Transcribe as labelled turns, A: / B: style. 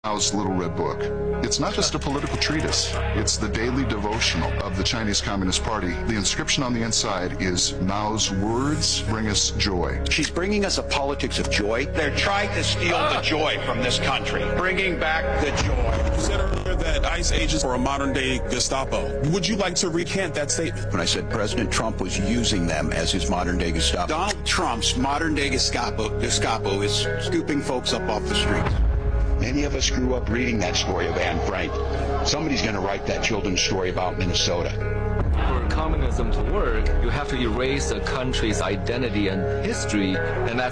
A: Mao's Little Red Book. It's not just a political treatise. It's the daily devotional of the Chinese Communist Party. The inscription on the inside is, Mao's words bring us joy.
B: She's bringing us a politics of joy.
C: They're trying to steal the joy from this country, bringing back the joy.
D: You said earlier that ICE agents are a modern-day Gestapo. Would you like to recant that statement?
B: When I said President Trump was using them as his modern-day Gestapo. Donald Trump's modern-day Gestapo is scooping folks up off the streets. Many of us grew up reading that story of Anne Frank. Somebody's going to write that children's story about Minnesota.
E: For communism to work, you have to erase a country's identity and history, and that's